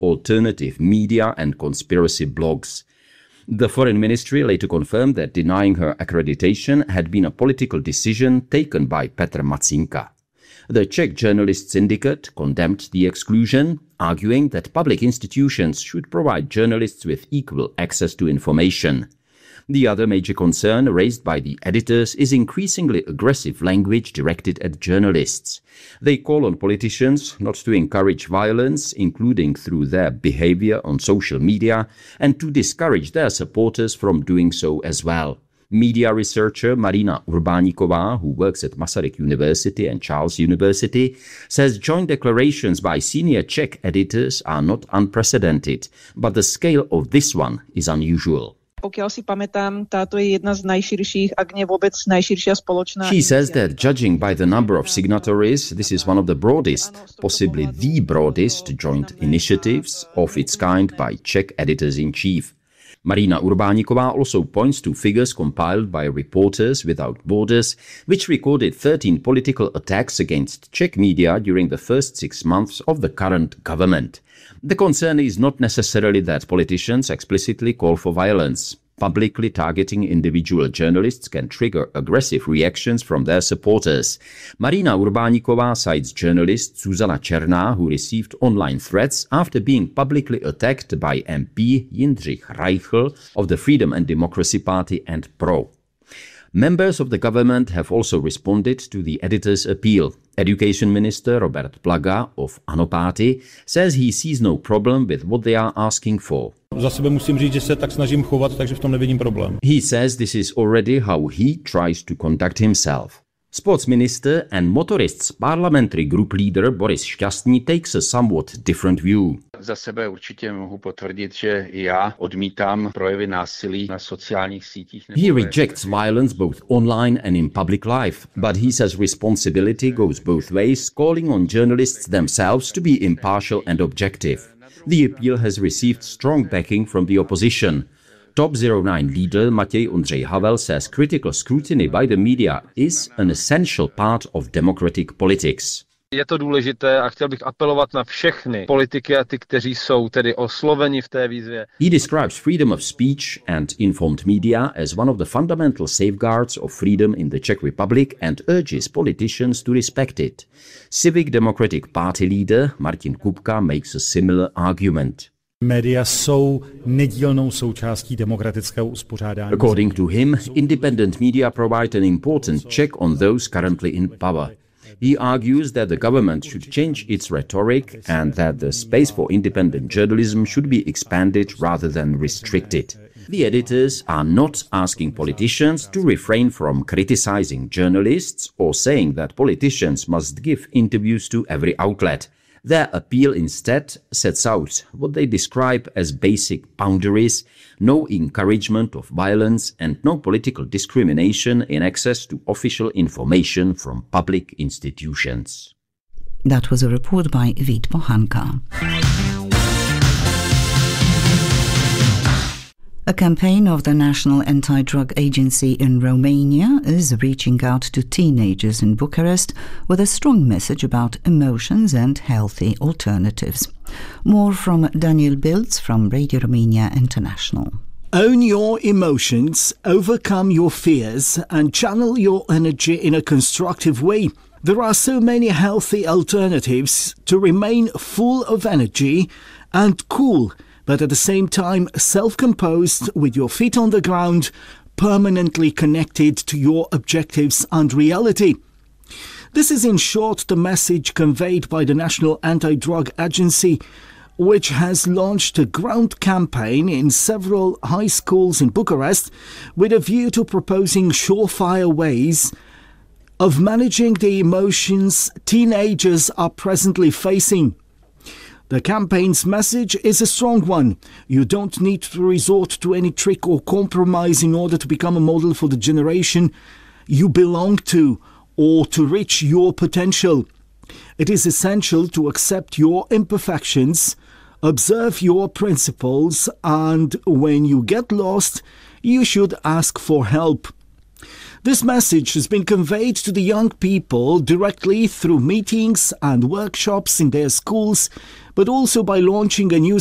alternative media and conspiracy blogs. The Foreign Ministry later confirmed that denying her accreditation had been a political decision taken by Petr Matýnka. The Czech Journalist Syndicate condemned the exclusion, arguing that public institutions should provide journalists with equal access to information. The other major concern raised by the editors is increasingly aggressive language directed at journalists. They call on politicians not to encourage violence, including through their behavior on social media, and to discourage their supporters from doing so as well. Media researcher Marina Urbáníková, who works at Masaryk University and Charles University, says joint declarations by senior Czech editors are not unprecedented, but the scale of this one is unusual. She says that judging by the number of signatories, this is one of the broadest, possibly the broadest joint initiatives of its kind by Czech editors-in-chief. Marina Urbáníková also points to figures compiled by Reporters Without Borders, which recorded 13 political attacks against Czech media during the first 6 months of the current government. The concern is not necessarily that politicians explicitly call for violence. Publicly targeting individual journalists can trigger aggressive reactions from their supporters. Marina Urbáníková cites journalist Zuzana Černá, who received online threats after being publicly attacked by MP Jindřich Reichl of the Freedom and Democracy Party and PRO. Members of the government have also responded to the editors' appeal. Education Minister Robert Plaga of ANO Party says he sees no problem with what they are asking for. Za sebe musím říct, že se tak snažím chovat, takže v tom nevidím problém. He says this is already how he tries to conduct himself. Sports Minister and Motorists Parliamentary Group Leader Boris Šťastný takes a somewhat different view. Za sebe určitě mohu potvrdit, že i já odmítám projevy násilí na sociálních sítích. He rejects violence both online and in public life, but he says responsibility goes both ways, calling on journalists themselves to be impartial and objective. The appeal has received strong backing from the opposition. Top 09 leader Matěj Ondřej Havel says critical scrutiny by the media is an essential part of democratic politics. Je to důležité a chtěl bych apelovat na všechny politiky a ty, kteří jsou tedy osloveni v té výzvě. He describes freedom of speech and informed media as one of the fundamental safeguards of freedom in the Czech Republic and urges politicians to respect it. Civic Democratic Party leader Martin Kupka makes a similar argument. Média jsou nedílnou součástí demokratického uspořádání. According to him, independent media provide an important check on those currently in power. He argues that the government should change its rhetoric and that the space for independent journalism should be expanded rather than restricted. The editors are not asking politicians to refrain from criticizing journalists or saying that politicians must give interviews to every outlet. Their appeal instead sets out what they describe as basic boundaries, no encouragement of violence and no political discrimination in access to official information from public institutions. That was a report by Vít Pohanka. A campaign of the National Anti-Drug Agency in Romania is reaching out to teenagers in Bucharest with a strong message about emotions and healthy alternatives. More from Daniel Bilds from Radio Romania International. Own your emotions, overcome your fears, and channel your energy in a constructive way. There are so many healthy alternatives to remain full of energy and cool, but at the same time self-composed with your feet on the ground, permanently connected to your objectives and reality. This is in short the message conveyed by the National Anti-Drug Agency, which has launched a ground campaign in several high schools in Bucharest with a view to proposing surefire ways of managing the emotions teenagers are presently facing. The campaign's message is a strong one. You don't need to resort to any trick or compromise in order to become a model for the generation you belong to or to reach your potential. It is essential to accept your imperfections, observe your principles, and when you get lost, you should ask for help. This message has been conveyed to the young people directly through meetings and workshops in their schools, but also by launching a new